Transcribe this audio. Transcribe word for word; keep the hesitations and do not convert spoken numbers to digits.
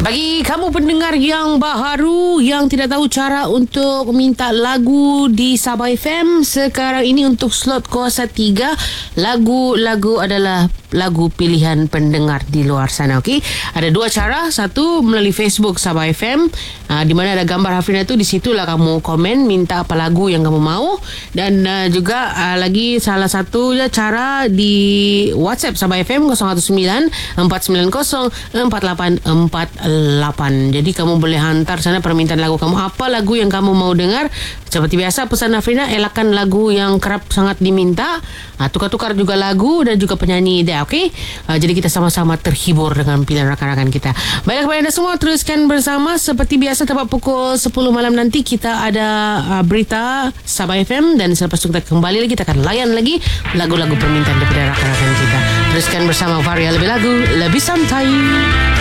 Bagi kamu pendengar yang baharu, yang tidak tahu cara untuk minta lagu di Sabah F M, sekarang ini untuk slot kuasa tiga, lagu-lagu adalah lagu pilihan pendengar di luar sana. Okey, ada dua cara. Satu melalui Facebook Sabah F M, uh, di mana ada gambar Hafrina tu. Di situlah kamu komen minta apa lagu yang kamu mau. Dan uh, juga uh, lagi salah satu cara di WhatsApp Sabah F M kosong satu sembilan empat sembilan kosong empat lapan empat lapan. Jadi kamu boleh hantar sana permintaan lagu kamu, apa lagu yang kamu mau dengar. Seperti biasa pesan Hafrina, elakkan lagu yang kerap sangat diminta. uh, Tukar-tukar juga lagu dan juga penyanyi dia. Okey, uh, jadi kita sama-sama terhibur dengan pilihan rakan-rakan kita. Baiklah kepada anda semua, teruskan bersama. Seperti biasa tepat pukul sepuluh malam nanti kita ada uh, berita Sabah F M. Dan selepas itu kita kembali lagi, kita akan layan lagi lagu-lagu permintaan daripada rakan-rakan kita. Teruskan bersama Varia, lebih lagu, lebih santai.